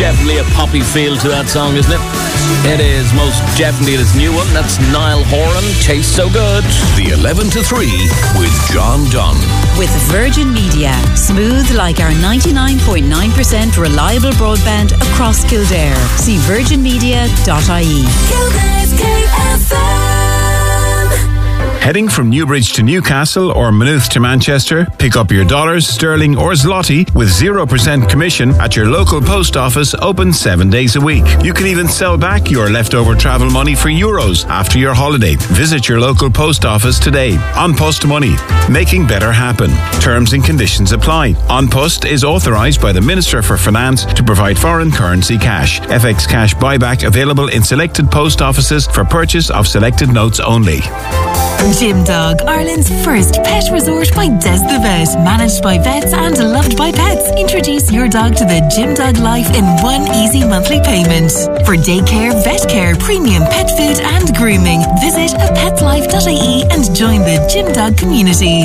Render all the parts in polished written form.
definitely a poppy feel to that song, isn't it? It is most definitely this new one. That's Niall Horan, Taste So Good. The 11 to 3 with John Dunn. With Virgin Media. Smooth like our 99.9% reliable broadband across Kildare. See virginmedia.ie. Kildare's KFM. Heading from Newbridge to Newcastle or Maynooth to Manchester, pick up your dollars, sterling or zloty with 0% commission at your local post office, open 7 days a week. You can even sell back your leftover travel money for euros after your holiday. Visit your local post office today. An Post Money, making better happen. Terms and conditions apply. An Post is authorised by the Minister for Finance to provide foreign currency cash. FX cash buyback available in selected post offices for purchase of selected notes only. Gym Dog, Ireland's first pet resort by Des the Vet. Managed by vets and loved by pets. Introduce your dog to the Gym Dog life in one easy monthly payment. For daycare, vet care, premium pet food and grooming, visit apetslife.ie and join the Gym Dog community.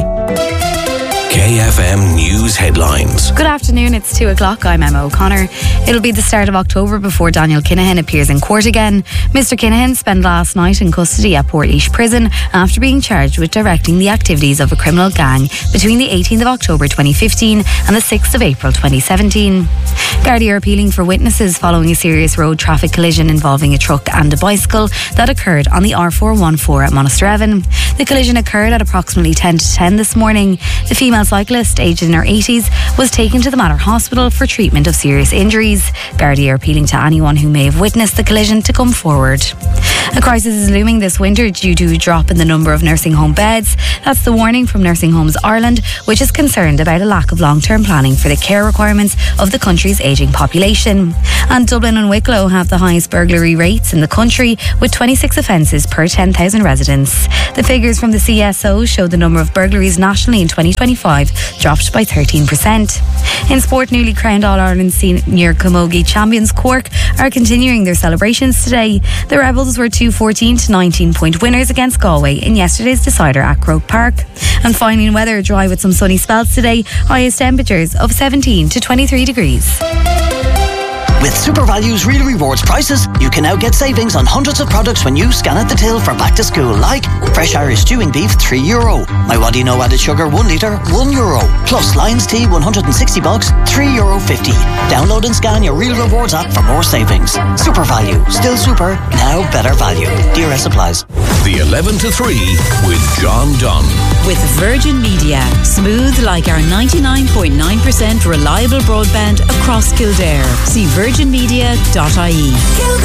KFM News Headlines. Good afternoon, it's 2 o'clock. I'm Emma O'Connor. It'll be the start of October before Daniel Kinahan appears in court again. Mr. Kinahan spent last night in custody at Portlaoise Prison after being charged with directing the activities of a criminal gang between the 18th of October 2015 and the 6th of April 2017. Gardaí are appealing for witnesses following a serious road traffic collision involving a truck and a bicycle that occurred on the R414 at Monasterevin. The collision occurred at approximately 10 to 10 this morning. The female cyclist, aged in her 80s, was taken to the Mater Hospital for treatment of serious injuries. Gardaí are appealing to anyone who may have witnessed the collision to come forward. A crisis is looming this winter due to a drop in the number of nursing home beds. That's the warning from Nursing Homes Ireland, which is concerned about a lack of long-term planning for the care requirements of the country's ageing population. And Dublin and Wicklow have the highest burglary rates in the country, with 26 offences per 10,000 residents. The figures from the CSO show the number of burglaries nationally in 2025 dropped by 13%. In sport, newly crowned All-Ireland Senior Camogie champions Cork are continuing their celebrations today. The Rebels were 2 14 to 19 point winners against Galway in yesterday's decider at Croke Park. And finally, in weather, dry with some sunny spells today, highest temperatures of 17 to 23 degrees. With Super Value's Real Rewards prices, you can now get savings on hundreds of products when you scan at the till for back to school, like fresh Irish stewing beef, €3. My What Do You Know added sugar, 1 litre, €1. Plus Lions Tea, 160 bucks, €3.50. Download and scan your Real Rewards app for more savings. Super Value, still super, now better value. DRS applies. The 11 to 3 with John Dunn. With Virgin Media. Smooth like our 99.9% reliable broadband across Kildare. See virginmedia.ie.